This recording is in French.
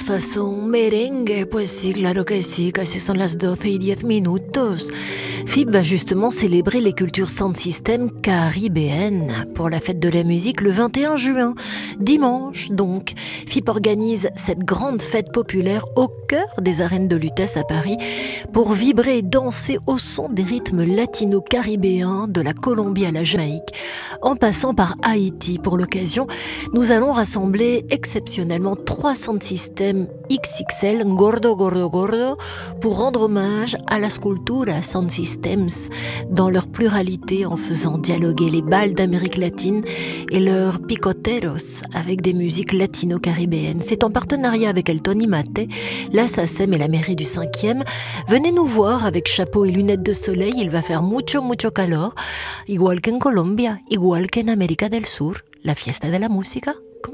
façon merengue. Pues sí, claro que sí, casi son las 12:10. FIP va justement célébrer les cultures sound system caribéennes pour la fête de la musique le 21 juin. Dimanche, donc, FIP organise cette grande fête populaire au cœur des arènes de Lutèce à Paris pour vibrer et danser au son des rythmes latino-caribéens de la Colombie à la Jamaïque, en passant par Haïti. Pour l'occasion, nous allons rassembler exceptionnellement 3 sound systems XXL, gordo, gordo, gordo, pour rendre hommage à las culturas sound systems dans leur pluralité en faisant dialoguer les balles d'Amérique latine et leurs picoteros avec des musiques latino-caribéennes. C'est en partenariat avec El Tony Mate, la SACEM et la mairie du 5e. Venez nous voir avec chapeau et lunettes de soleil, il va faire mucho, mucho calor, igual que en Colombia, igual que en América del Sur, la fiesta de la música.